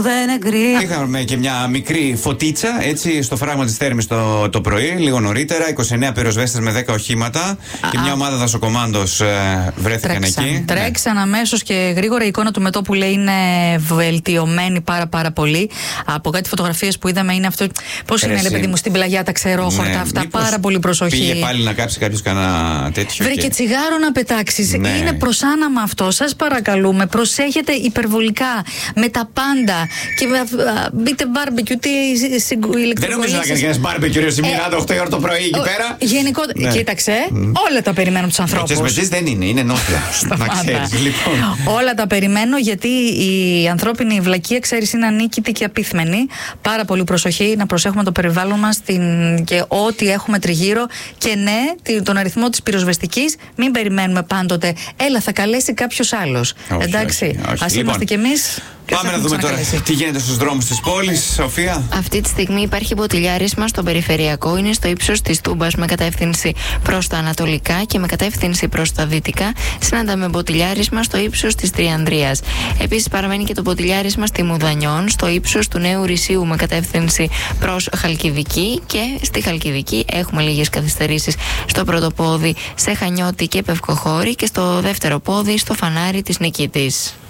Είχαμε και μια μικρή φωτίτσα έτσι στο φράγμα της Θέρμης το πρωί, λίγο νωρίτερα. 29 πυροσβέστες με 10 οχήματα και μια ομάδα δασοκομάντος βρέθηκαν εκεί. Τρέξαν αμέσως και γρήγορα. Η εικόνα του μετώπου λέει είναι βελτιωμένη πάρα πολύ. Από κάτι φωτογραφίες που είδαμε είναι αυτό. Πώς είναι, παιδί μου, στην πλαγιά τα ξερόχορτα αυτά. Πάρα πολύ προσοχή. Πήγε πάλι να κάψει κάποιος κανένα τέτοιο. Βρε και τσιγάρο να πετάξεις. Είναι προς άναμα αυτό. Σας παρακαλούμε, προσέχετε υπερβολικά με τα πάντα. Και μπείτε μπάρμπεκιου, τι ηλεκτρολογίες. Δεν νομίζω να κάνεις μπάρμπεκιου ρε σημεία 8 η ώρα το πρωί εκεί πέρα. Γενικότερα, κοίταξε, όλα τα περιμένω τους ανθρώπους. Ο Τσεσμετζής δεν είναι νότια. Να ξέρεις, λοιπόν. Όλα τα περιμένω γιατί η ανθρώπινη βλακεία, ξέρεις, είναι ανίκητη και απίθμενη. Πάρα πολύ προσοχή, να προσέχουμε το περιβάλλον μας και ό,τι έχουμε τριγύρω. Και ναι, τον αριθμό της πυροσβεστικής μην περιμένουμε πάντοτε. Έλα, θα καλέσει κάποιος άλλος. Εντάξει, ας είμαστε κι εμείς. Πάμε να δούμε τώρα τι γίνεται στους δρόμους της πόλης, Σοφία. Αυτή τη στιγμή υπάρχει μποτιλιάρισμα στο περιφερειακό, είναι στο ύψος της Τούμπας με κατεύθυνση προς τα ανατολικά και με κατεύθυνση προς τα δυτικά. Συναντάμε μποτιλιάρισμα στο ύψος της Τριανδρίας. Επίσης παραμένει και το μποτιλιάρισμα στη Μουδανιών, στο ύψος του Νέου Ρησίου με κατεύθυνση προς Χαλκιδική, και στη Χαλκιδική έχουμε λίγες καθυστερήσεις στο πρώτο πόδι σε Χανιώτη και Πευκοχώρη και στο δεύτερο πόδι στο Φανάρι της Νικήτης.